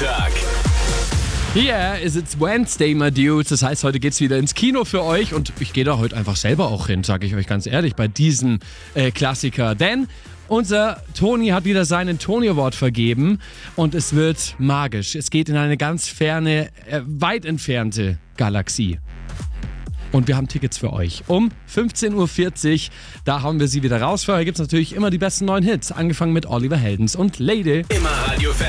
Montag. Yeah, it's Wednesday, my dudes. Das heißt, heute geht's wieder ins Kino für euch und ich gehe da heute einfach selber auch hin, sage ich euch ganz ehrlich, bei diesem Klassiker. Denn unser Toni hat wieder seinen Tony Award vergeben und es wird magisch. Es geht in eine ganz ferne, weit entfernte Galaxie. Und wir haben Tickets für euch. Um 15.40 Uhr, da hauen wir sie wieder raus. Vorher gibt es natürlich immer die besten neuen Hits. Angefangen mit Oliver Heldens und Lady. Immer Radio Fan.